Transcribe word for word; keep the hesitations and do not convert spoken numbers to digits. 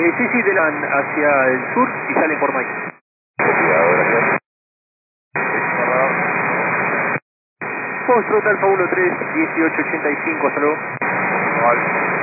Eh, sí, sí, de la hacia el sur y salen por Mike. Copiado, gracias. Foxtrot Alfa uno tres, dieciocho ochenta y cinco, hasta luego. Igual.